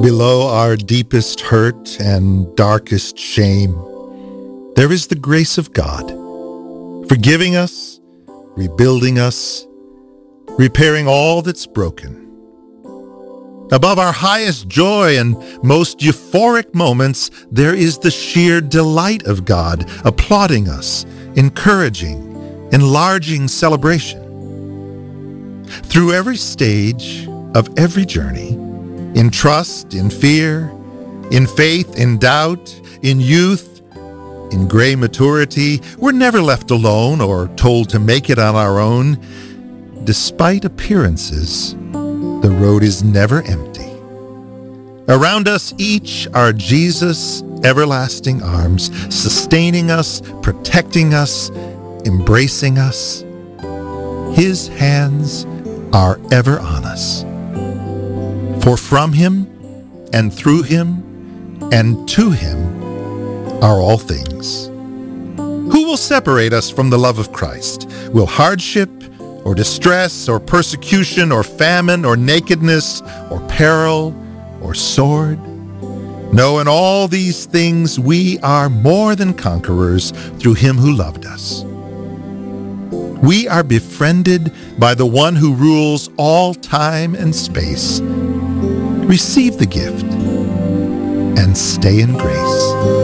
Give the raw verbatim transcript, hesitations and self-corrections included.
Below our deepest hurt and darkest shame, there is the grace of God, forgiving us, rebuilding us, repairing all that's broken. Above our highest joy and most euphoric moments, there is the sheer delight of God, applauding us, encouraging, enlarging celebration. Through every stage of every journey, in trust, in fear, in faith, in doubt, in youth, in gray maturity, we're never left alone or told to make it on our own. Despite appearances, the road is never empty. Around us each are Jesus' everlasting arms, sustaining us, protecting us, embracing us. His hands are ever on us. For from him, and through him, and to him are all things. Who will separate us from the love of Christ? Will hardship, or distress, or persecution, or famine, or nakedness, or peril, or sword? No, in all these things we are more than conquerors through him who loved us. We are befriended by the one who rules all time and space. Receive the gift and stay in grace.